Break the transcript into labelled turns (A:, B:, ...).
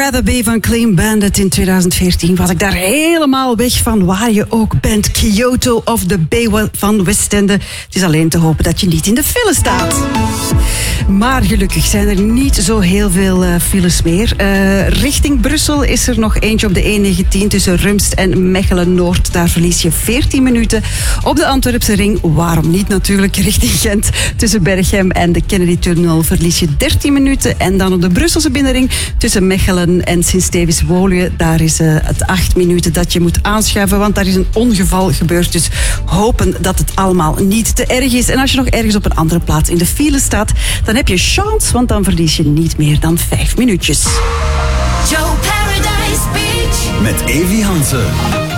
A: Rather Be van Clean Bandit in 2014 was ik daar helemaal weg van, waar je ook bent. Kyoto of the Bay van Westende. Het is alleen te hopen dat je niet in de file staat. Maar gelukkig zijn er niet zo heel veel files meer. Richting Brussel is er nog eentje op de E19 tussen Rumst en Mechelen-Noord. Daar verlies je 14 minuten. Op de Antwerpse ring, waarom niet natuurlijk, richting Gent. Tussen Berchem en de Kennedy-tunnel verlies je 13 minuten. En dan op de Brusselse binnenring tussen Mechelen en Sint-Stevens-Woluwe. Daar is het 8 minuten dat je moet aanschuiven, want daar is een ongeval gebeurd. Dus hopen dat het allemaal niet te erg is. En als je nog ergens op een andere plaats in de file staat, dan heb je chance, want dan verlies je niet meer dan 5 minuutjes.
B: Joe Paradise Beach
C: met Evi Hansen.